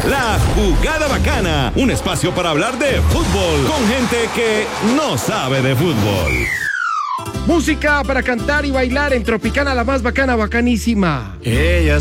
La Jugada Bacana, un espacio para hablar de fútbol con gente que no sabe de fútbol. Música para cantar y bailar en Tropicana, la más bacana, bacanísima. Ella